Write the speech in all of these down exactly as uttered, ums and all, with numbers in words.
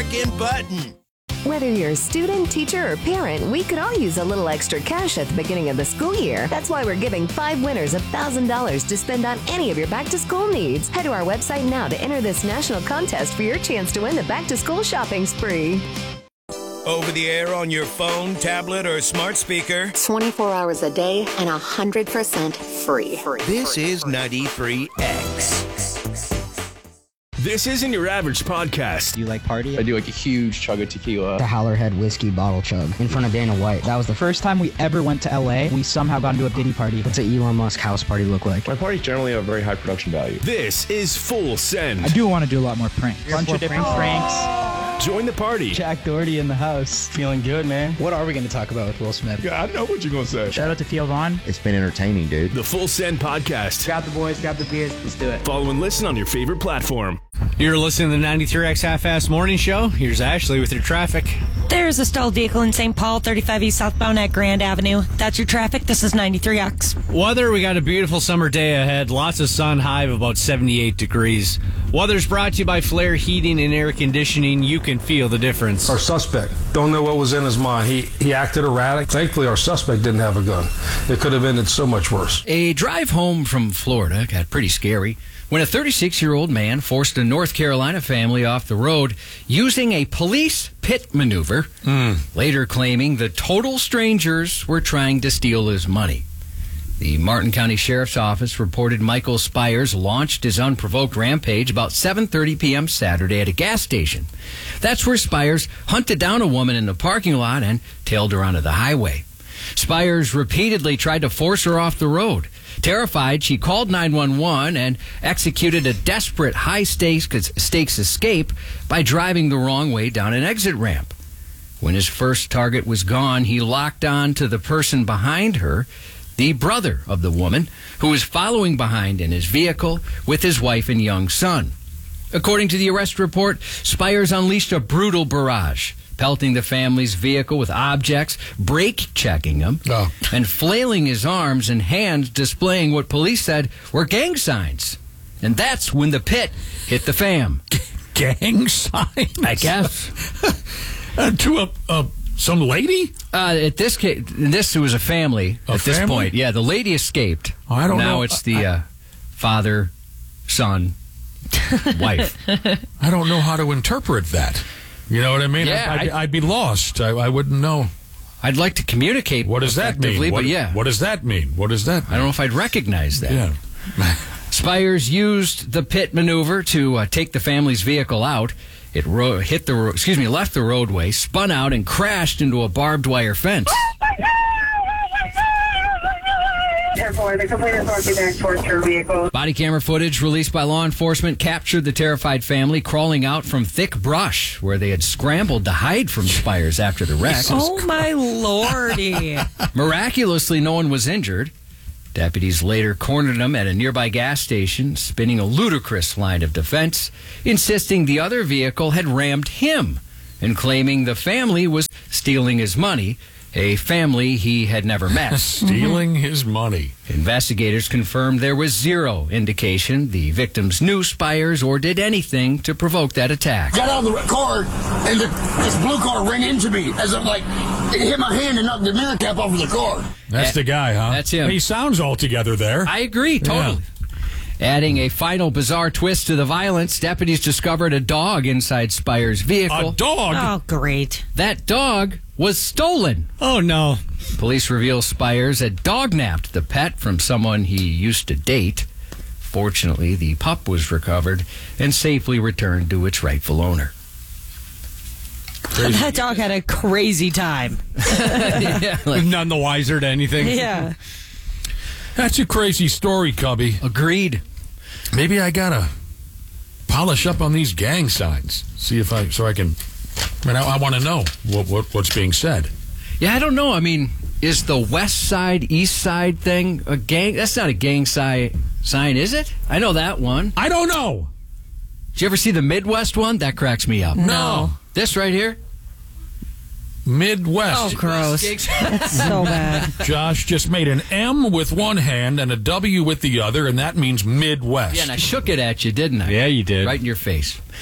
American button. Whether you're a student, teacher, or parent, we could all use a little extra cash at the beginning of the school year. That's why we're giving five winners one thousand dollars to spend on any of your back-to-school needs. Head to our website now to enter this national contest for your chance to win the back-to-school shopping spree. Over the air on your phone, tablet, or smart speaker. twenty-four hours a day and one hundred percent free. This is ninety-three X. This isn't your average podcast. Do you like party? I do like a huge chug of tequila. The Howlerhead whiskey bottle chug in front of Dana White. That was the first time we ever went to L A. We somehow got into a Diddy party. What's an Elon Musk house party look like? My parties generally have very high production value. This is Full Send. I do want to do a lot more pranks. A bunch of different pranks. Join the party. Jack Doherty in the house. Feeling good, man. What are we going to talk about with Will Smith? Yeah, I know what you're going to say. Shout out to Theo Vaughn. It's been entertaining, dude. The Full Send Podcast. Grab the boys, grab the beers. Let's do it. Follow and listen on your favorite platform. You're listening to the ninety-three X Half-Ass Morning Show. Here's Ashley with your traffic. There's a stalled vehicle in Saint Paul, thirty-five East southbound at Grand Avenue. That's your traffic. This is ninety-three X. Weather, we got a beautiful summer day ahead. Lots of sun, high of about seventy-eight degrees. Weather's brought to you by Flair Heating and Air Conditioning. You can feel the difference. Our suspect, don't know what was in his mind. He, he acted erratic. Thankfully, our suspect didn't have a gun. It could have ended so much worse. A drive home from Florida got pretty scary when a thirty-six-year-old man forced a North Carolina family off the road using a police pit maneuver, mm. later claiming the total strangers were trying to steal his money. The Martin County Sheriff's Office reported Michael Spires launched his unprovoked rampage about seven thirty p.m. Saturday at a gas station. That's where Spires hunted down a woman in the parking lot and tailed her onto the highway. Spires repeatedly tried to force her off the road. Terrified, she called nine one one and executed a desperate high-stakes stakes escape by driving the wrong way down an exit ramp. When his first target was gone, he locked on to the person behind her, the brother of the woman, who was following behind in his vehicle with his wife and young son. According to the arrest report, Spires unleashed a brutal barrage, pelting the family's vehicle with objects, brake-checking them, oh. and flailing his arms and hands, displaying what police said were gang signs. And that's when the pit hit the fam. Gang signs? I guess. uh, to a, a some lady? Uh, at this case, this was a family a at family? this point. Yeah, the lady escaped. Oh, I don't now know. Now it's the I, uh, father, son, wife. I don't know how to interpret that. You know what I mean? Yeah, I'd, I'd, I, I'd be lost. I, I wouldn't know. I'd like to communicate. What does that mean? But What, yeah. what does that mean? What does that mean? I don't know if I'd recognize that. Yeah. Spires used the pit maneuver to uh, take the family's vehicle out. It ro- hit the ro- excuse me, left the roadway, spun out, and crashed into a barbed wire fence. Body camera footage released by law enforcement captured the terrified family crawling out from thick brush where they had scrambled to hide from Spires after the wreck. Oh, my lordy. Miraculously, no one was injured. Deputies later cornered him at a nearby gas station, spinning a ludicrous line of defense, insisting the other vehicle had rammed him and claiming the family was stealing his money, a family he had never met. Stealing his money. Investigators confirmed there was zero indication the victims knew Spires or did anything to provoke that attack. Got out of the car, and the, this blue car ran into me as I'm like, it hit my hand and knocked the mirror cap off of the car. That's the guy, huh? That's him. He sounds all together there. I agree, totally. Yeah. Adding a final bizarre twist to the violence, deputies discovered a dog inside Spires' vehicle. A dog? Oh, great. That dog was stolen. Oh, no. Police reveal Spires had dognapped the pet from someone he used to date. Fortunately, the pup was recovered and safely returned to its rightful owner. Crazy. That dog had a crazy time. yeah, like, none the wiser to anything. Yeah. That's a crazy story, Cubby. Agreed. Maybe I gotta polish up on these gang signs. See if I, so I can, I mean, I, I want to know what, what what's being said. Yeah, I don't know. I mean, is the west side, east side thing a gang? That's not a gang si- sign, is it? I know that one. I don't know. Did you ever see the Midwest one? That cracks me up. No. This right here? Midwest. Oh, gross. That's so bad. Josh just made an M with one hand and a W with the other, and that means Midwest. Yeah, and I shook it at you, didn't I? Yeah, you did. Right in your face.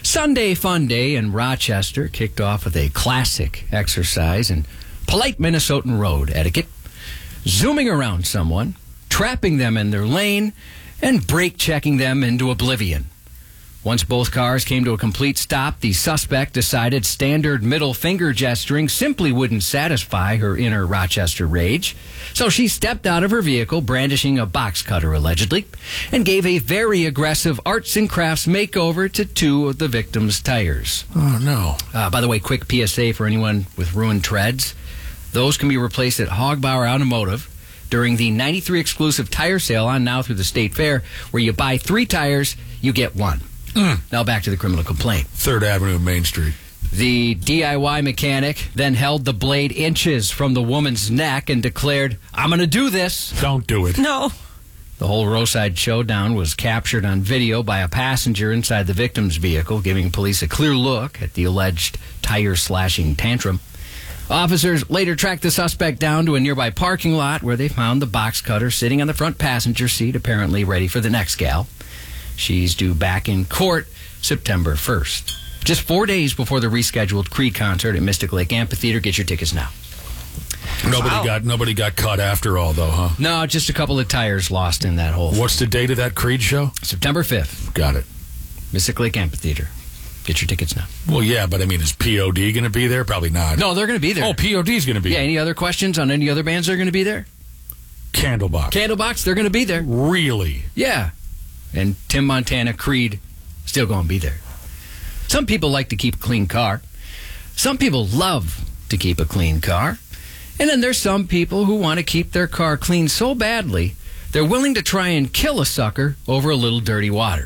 Sunday Fun Day in Rochester kicked off with a classic exercise in polite Minnesotan road etiquette, zooming around someone, trapping them in their lane, and brake checking them into oblivion. Once both cars came to a complete stop, the suspect decided standard middle finger gesturing simply wouldn't satisfy her inner Rochester rage. So she stepped out of her vehicle, brandishing a box cutter allegedly, and gave a very aggressive arts and crafts makeover to two of the victim's tires. Oh, no. Uh, by the way, quick P S A for anyone with ruined treads. Those can be replaced at Hogbauer Automotive during the ninety-three exclusive tire sale on now through the State Fair, where you buy three tires, you get one. Mm. Now back to the criminal complaint. Third Avenue, Main Street. The D I Y mechanic then held the blade inches from the woman's neck and declared, "I'm going to do this." Don't do it. No. The whole roadside showdown was captured on video by a passenger inside the victim's vehicle, giving police a clear look at the alleged tire slashing tantrum. Officers later tracked the suspect down to a nearby parking lot where they found the box cutter sitting on the front passenger seat, apparently ready for the next gal. She's due back in court September first. Just four days before the rescheduled Creed concert at Mystic Lake Amphitheater. Get your tickets now. Nobody Wow. got nobody got caught after all, though, huh? No, just a couple of tires lost in that whole What's the date of that Creed show? September fifth. Got it. Mystic Lake Amphitheater. Get your tickets now. Well, yeah, but I mean, is P O D going to be there? Probably not. No, they're going to be there. Oh, P O D's going to be Yeah, there. any other questions on any other bands that are going to be there? Candlebox. Candlebox, they're going to be there. Really? Yeah. And Tim Montana, Creed, still going to be there. Some people like to keep a clean car. Some people love to keep a clean car. And then there's some people who want to keep their car clean so badly, they're willing to try and kill a sucker over a little dirty water.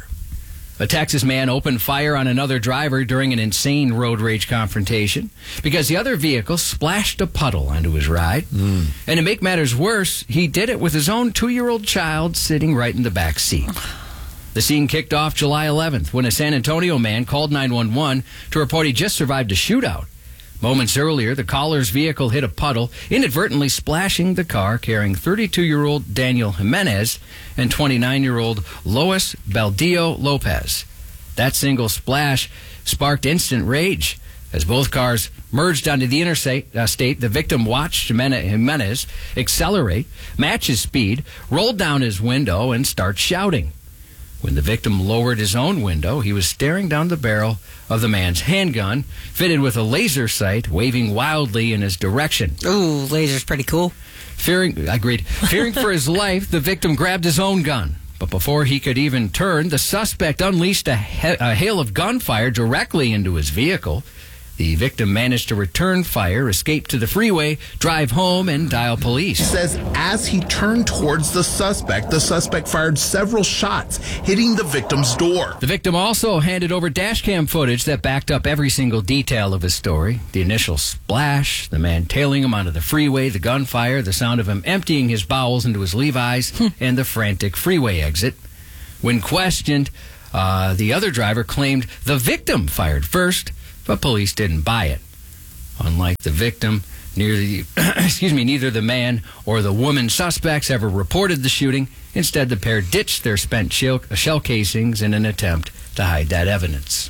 A Texas man opened fire on another driver during an insane road rage confrontation because the other vehicle splashed a puddle onto his ride. Mm. And to make matters worse, he did it with his own two-year-old child sitting right in the back seat. The scene kicked off July eleventh when a San Antonio man called nine one one to report he just survived a shootout. Moments earlier, the caller's vehicle hit a puddle, inadvertently splashing the car carrying thirty-two-year-old Daniel Jimenez and twenty-nine-year-old Lois Baldillo Lopez. That single splash sparked instant rage. As both cars merged onto the interstate, uh, state, the victim watched Jimenez accelerate, match his speed, rolled down his window, and start shouting. When the victim lowered his own window, he was staring down the barrel of the man's handgun, fitted with a laser sight, waving wildly in his direction. Ooh, laser's pretty cool. Fearing, agreed. Fearing for his life, the victim grabbed his own gun. But before he could even turn, the suspect unleashed a, he- a hail of gunfire directly into his vehicle. The victim managed to return fire, escape to the freeway, drive home, and dial police. He says as he turned towards the suspect, the suspect fired several shots, hitting the victim's door. The victim also handed over dashcam footage that backed up every single detail of his story. The initial splash, the man tailing him onto the freeway, the gunfire, the sound of him emptying his bowels into his Levi's, and the frantic freeway exit. When questioned, uh, the other driver claimed the victim fired first, but police didn't buy it. Unlike the victim, neither the, excuse me, neither the man or the woman suspects ever reported the shooting. Instead, the pair ditched their spent shell, shell casings in an attempt to hide that evidence.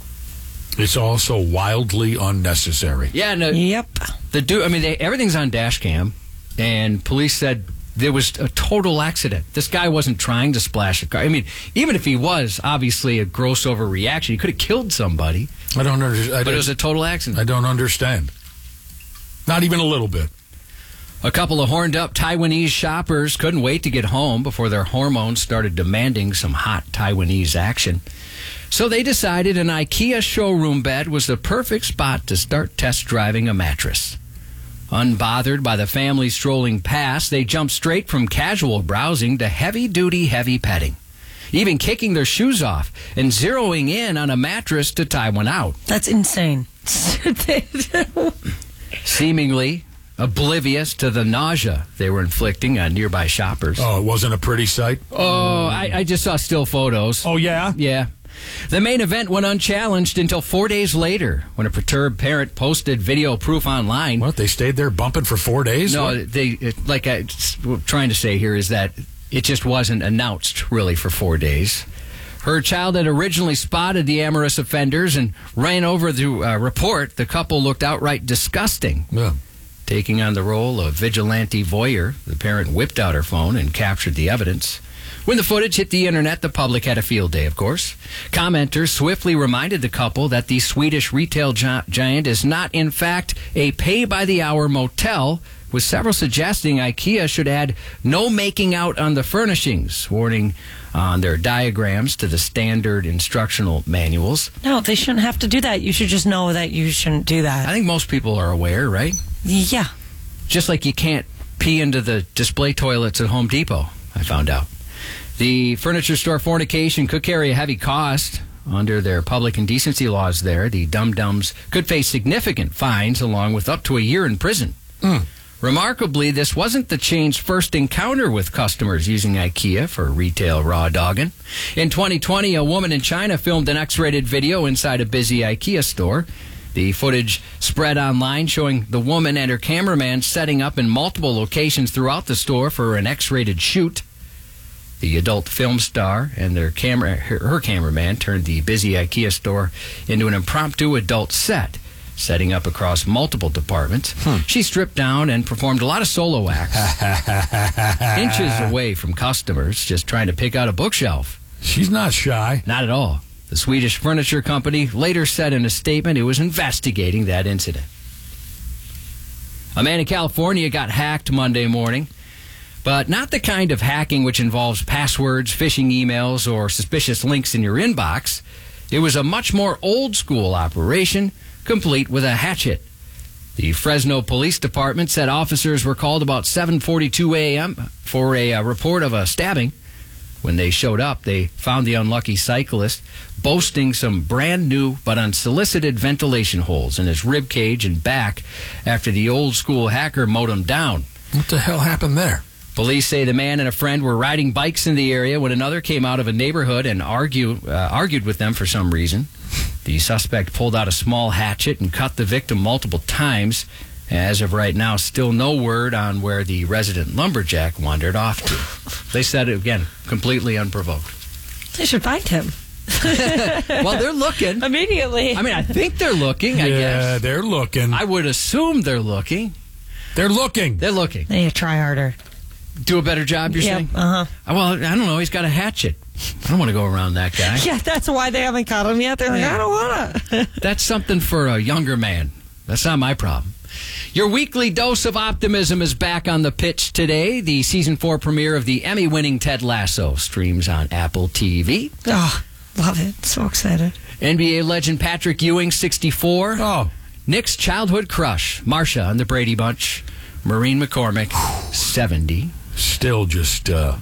It's also wildly unnecessary. Yeah, no. Yep. The dude, I mean, they, everything's on dash cam, and police said there was a total accident. This guy wasn't trying to splash a car. I mean, even if he was, obviously a gross overreaction. He could have killed somebody. I don't understand. But it was a total accident. I don't understand. Not even a little bit. A couple of horned-up Taiwanese shoppers couldn't wait to get home before their hormones started demanding some hot Taiwanese action. So they decided an IKEA showroom bed was the perfect spot to start test driving a mattress. Unbothered by the family strolling past, they jumped straight from casual browsing to heavy-duty heavy petting, even kicking their shoes off and zeroing in on a mattress to tie one out. That's insane. Seemingly oblivious to the nausea they were inflicting on nearby shoppers. Oh, it wasn't a pretty sight? Oh, I, I just saw still photos. Oh, yeah? Yeah. The main event went unchallenged until four days later when a perturbed parent posted video proof online. What, they stayed there bumping for four days? No, What? they it, like I, what I'm trying to say here is that it just wasn't announced really for four days. Her child had originally spotted the amorous offenders and ran over to uh, report. The couple looked outright disgusting. Yeah. Taking on the role of vigilante voyeur, the parent whipped out her phone and captured the evidence. When the footage hit the internet, the public had a field day, of course. Commenters swiftly reminded the couple that the Swedish retail gi- giant is not, in fact, a pay-by-the-hour motel, with several suggesting IKEA should add no making out on the furnishings, warning on their diagrams to the standard instructional manuals. No, they shouldn't have to do that. You should just know that you shouldn't do that. I think most people are aware, right? Yeah. Just like you can't pee into the display toilets at Home Depot, I found out. The furniture store fornication could carry a heavy cost. Under their public indecency laws there, the dum-dums could face significant fines along with up to a year in prison. Mm. Remarkably, this wasn't the chain's first encounter with customers using IKEA for retail raw dogging. In twenty twenty, a woman in China filmed an X-rated video inside a busy IKEA store. The footage spread online showing the woman and her cameraman setting up in multiple locations throughout the store for an X-rated shoot. The adult film star and their camera, her, her cameraman turned the busy IKEA store into an impromptu adult set, setting up across multiple departments. Hmm. She stripped down and performed a lot of solo acts, inches away from customers, just trying to pick out a bookshelf. She's not shy. Not at all. The Swedish furniture company later said in a statement it was investigating that incident. A man in California got hacked Monday morning, but not the kind of hacking which involves passwords, phishing emails, or suspicious links in your inbox. It was a much more old-school operation, complete with a hatchet. The Fresno Police Department said officers were called about seven forty-two a.m. for a, a report of a stabbing. When they showed up, they found the unlucky cyclist boasting some brand new but unsolicited ventilation holes in his rib cage and back after the old-school hacker mowed him down. What the hell happened there? Police say the man and a friend were riding bikes in the area when another came out of a neighborhood and argue, uh, argued with them for some reason. The suspect pulled out a small hatchet and cut the victim multiple times. As of right now, still no word on where the resident lumberjack wandered off to. They said it again, completely unprovoked. They should find him. Well, they're looking. Immediately. I mean, I think they're looking, I yeah, guess. Yeah, they're looking. I would assume they're looking. They're looking. They're looking. They need to try harder. Do a better job, you're yep, saying? Uh-huh. Well, I don't know. He's got a hatchet. I don't want to go around that guy. Yeah, that's why they haven't caught him yet. They're like, I don't want to. That's something for a younger man. That's not my problem. Your weekly dose of optimism is back on the pitch today. The season four premiere of the Emmy-winning Ted Lasso streams on Apple T V. Oh, love it. So excited. N B A legend Patrick Ewing, sixty-four. Oh. Nick's childhood crush, Marcia and the Brady Bunch. Maureen McCormick, seventy. Still just, uh,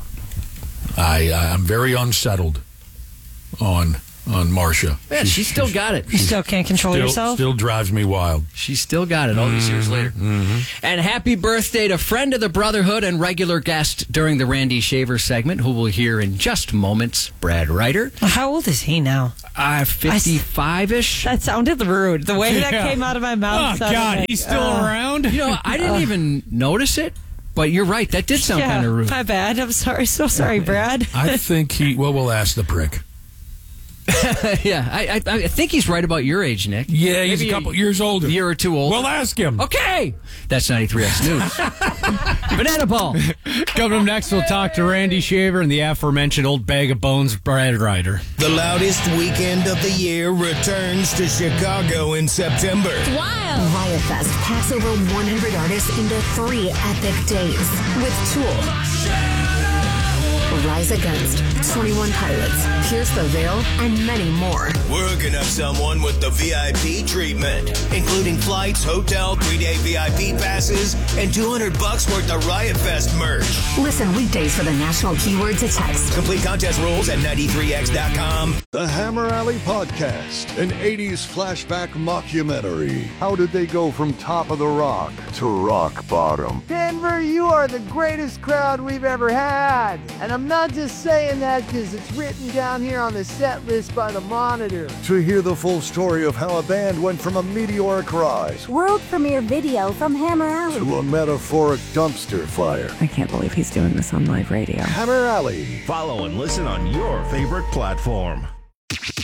I, I'm very unsettled on on Marcia. Yeah, she still got it. You still can't control still, yourself? Still drives me wild. She still got it all these years later. Mm-hmm. And happy birthday to friend of the Brotherhood and regular guest during the Randy Shaver segment, who we'll hear in just moments, Brad Ryder. How old is he now? Uh, fifty-five-ish. That sounded rude. The way Yeah. that came out of my mouth. Oh, sounded God, like, he's still uh, around? You know, I didn't even notice it, but you're right. That did sound yeah, kind of rude. My bad. I'm sorry. So sorry, Brad. I think he, well, we'll ask the prick. Yeah, I, I I think he's right about your age, Nick. Yeah, he's Maybe a couple years older. A year or two older. We'll ask him. Okay. That's ninety-three X News. Banana Ball. Coming up next, we'll talk to Randy Shaver and the aforementioned old bag of bones, Brad Ryder. The loudest weekend of the year returns to Chicago in September. Wild. Riot Fest packs over one hundred artists into three epic days with Tool, Rise Against, twenty-one Pilots, Pierce the Veil, and many more. We're hooking up someone with the V I P treatment, including flights, hotel, three-day V I P passes, and two hundred bucks worth of Riot Fest merch. Listen weekdays for the national keyword to text. Complete contest rules at ninety-three X dot com. The Hammer Alley Podcast, an eighties flashback mockumentary. How did they go from top of the rock to rock bottom? Denver, you are the greatest crowd we've ever had, and I'm not not just saying that because it's written down here on the set list by the monitor. To hear the full story of how a band went from a meteoric rise, world premiere video from Hammer Alley, to a metaphoric dumpster fire. I can't believe he's doing this on live radio. Hammer Alley. Follow and listen on your favorite platform.